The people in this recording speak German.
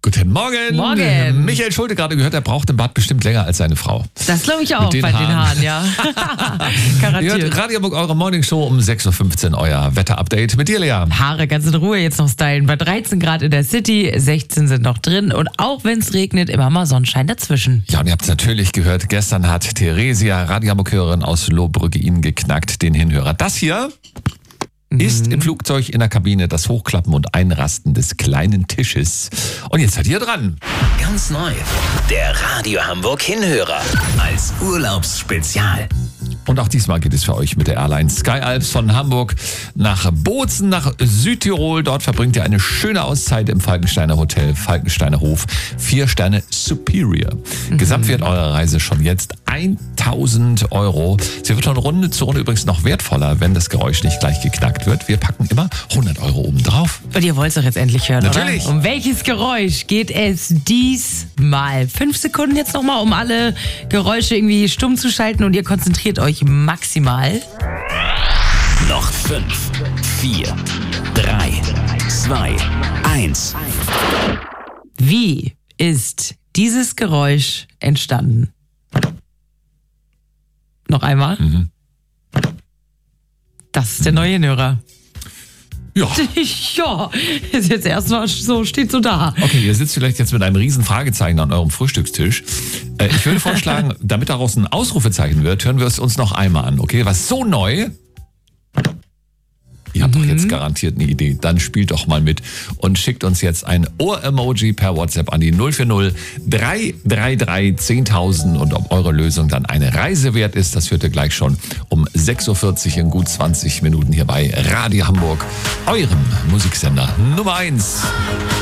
Guten Morgen. Morgen. Michael Schulte gerade gehört, er braucht im Bad bestimmt länger als seine Frau. Das glaube ich auch Mit den bei den Haaren, ja. Ihr Garantiert. hört Radio Hamburg, eure Morningshow um 6.15 Uhr, euer Wetterupdate mit dir, Lea. Haare ganz in Ruhe jetzt noch stylen. Bei 13 Grad in der City, 16 sind noch drin und auch wenn es regnet, immer mal Sonnenschein dazwischen. Ja, und ihr habt es natürlich gehört, gestern hat Theresia, Radio Hamburg-Hörerin aus Lohbrügge, Ihnen geknackt, den Hinhörer. Das hier ist im Flugzeug in der Kabine das Hochklappen und Einrasten des kleinen Tisches. Und jetzt seid ihr dran. Ganz neu. Der Radio Hamburg Hinhörer. Als Urlaubsspezial. Und auch diesmal geht es für euch mit der Airline Sky Alps von Hamburg nach Bozen, nach Südtirol. Dort verbringt ihr eine schöne Auszeit im Falkensteiner Hotel, Falkensteiner Hof, 4 Sterne Superior. Gesamtwert eurer Reise schon jetzt 1.000 Euro. Sie wird von Runde zu Runde übrigens noch wertvoller, wenn das Geräusch nicht gleich geknackt wird. Wir packen immer 100 Euro oben drauf. Und ihr wollt es doch jetzt endlich hören, Natürlich. oder? Um welches Geräusch geht es diesmal? 5 Sekunden jetzt nochmal, um alle Geräusche irgendwie stumm zu schalten und ihr konzentriert euch maximal. Noch 5, 4, 3, 2, 1. Wie ist dieses Geräusch entstanden? Noch einmal. Das ist der neue Hinhörer. Ja. Ja, ist jetzt erstmal so, steht so da. Okay, ihr sitzt vielleicht jetzt mit einem riesen Fragezeichen an eurem Frühstückstisch. Ich würde vorschlagen, damit daraus ein Ausrufezeichen wird, hören wir es uns noch einmal an, okay? Was so neu? Ihr habt doch jetzt garantiert eine Idee. Dann spielt doch mal mit und schickt uns jetzt ein Ohr-Emoji per WhatsApp an die 040 333 10.000 und ob eure Lösung dann eine Reise wert ist, das hört ihr gleich schon um 6.40 Uhr in gut 20 Minuten hier bei Radio Hamburg, eurem Musiksender Nummer 1.